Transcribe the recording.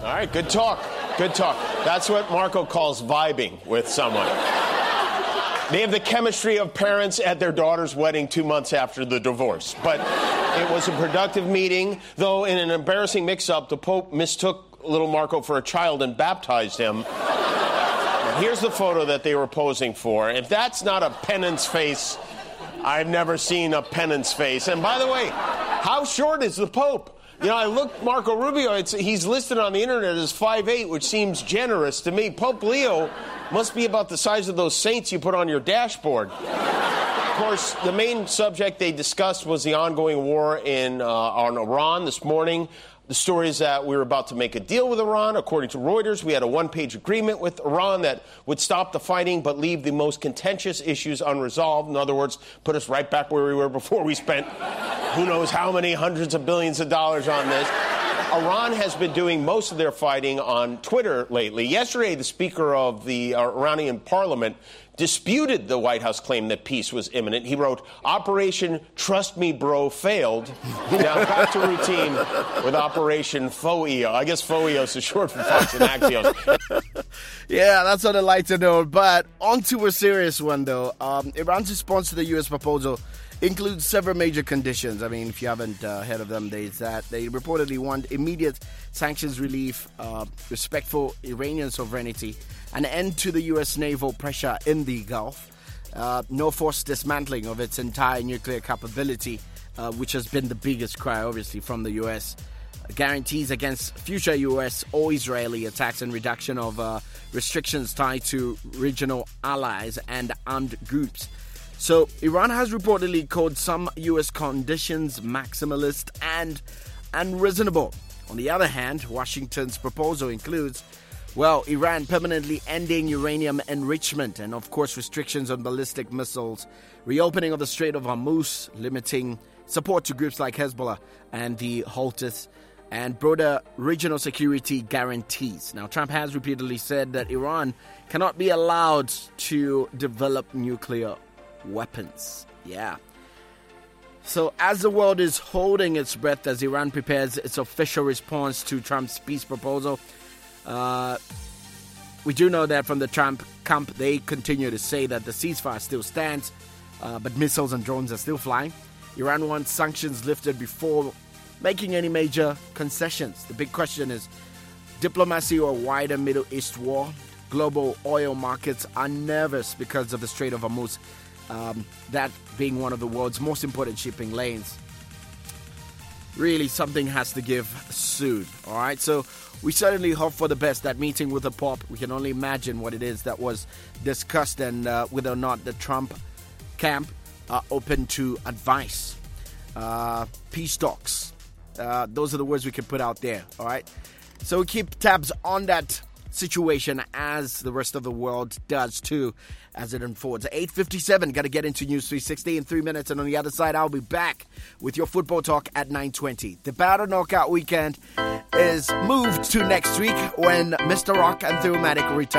All right, good talk. Good talk. That's what Marco calls vibing with someone. They have the chemistry of parents at their daughter's wedding 2 months after the divorce. But it was a productive meeting, though in an embarrassing mix-up, the Pope mistook little Marco for a child and baptized him. Here's the photo that they were posing for. If that's not a penance face, I've never seen a penance face. And by the way, how short is the Pope? You know, I looked Marco Rubio, he's listed on the internet as 5'8", which seems generous to me. Pope Leo must be about the size of those saints you put on your dashboard. Of course, the main subject they discussed was the ongoing war on Iran this morning. The story is that we were about to make a deal with Iran. According to Reuters, we had a one-page agreement with Iran that would stop the fighting but leave the most contentious issues unresolved. In other words, put us right back where we were before we spent who knows how many hundreds of billions of dollars on this. Iran has been doing most of their fighting on Twitter lately. Yesterday, the Speaker of the Iranian parliament disputed the White House claim that peace was imminent. He wrote, "Operation Trust Me Bro failed. Now back to routine with Operation FOIO." I guess FOIO is short for Fox and Axios. Yeah, that's on a lighter note. But on to a serious one, though. Iran's response to the U.S. proposal includes several major conditions. I mean, if you haven't heard of them, there's that. They reportedly want immediate sanctions relief, respect for Iranian sovereignty, an end to the U.S. naval pressure in the Gulf, no forced dismantling of its entire nuclear capability, which has been the biggest cry, obviously, from the U.S., guarantees against future U.S. or Israeli attacks, and reduction of restrictions tied to regional allies and armed groups. So Iran has reportedly called some U.S. conditions maximalist and unreasonable. On the other hand, Washington's proposal includes, well, Iran permanently ending uranium enrichment and, of course, restrictions on ballistic missiles, reopening of the Strait of Hormuz, limiting support to groups like Hezbollah and the Houthis, and broader regional security guarantees. Now, Trump has repeatedly said that Iran cannot be allowed to develop nuclear weapons. Yeah. So as the world is holding its breath as Iran prepares its official response to Trump's peace proposal, we do know that from the Trump camp, they continue to say that the ceasefire still stands, but missiles and drones are still flying. Iran wants sanctions lifted before making any major concessions. The big question is diplomacy or wider Middle East war. Global oil markets are nervous because of the Strait of Hormuz, that being one of the world's most important shipping lanes. Really, something has to give soon, all right? So we certainly hope for the best. That meeting with the Pope, we can only imagine what it is that was discussed and whether or not the Trump camp are open to advice. Peace talks. Those are the words we can put out there, all right? So we keep tabs on that situation as the rest of the world does too as it unfolds. 8:57, got to get into News 360 in 3 minutes, and on the other side I'll be back with your football talk at 9:20. The Battle Knockout Weekend is moved to next week when Mr. Rock and Theomatic return.